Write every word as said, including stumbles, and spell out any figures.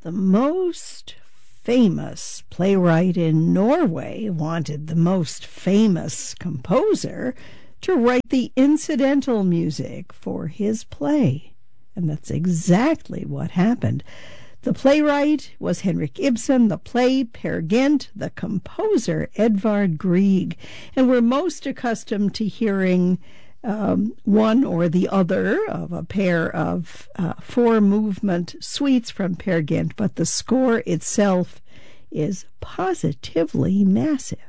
the most famous playwright in Norway wanted the most famous composer to write the incidental music for his play. And that's exactly what happened. The playwright was Henrik Ibsen, the play Peer Gynt, the composer Edvard Grieg. And we're most accustomed to hearing um, one or the other of a pair of uh, four-movement suites from Peer Gynt, but the score itself is positively massive.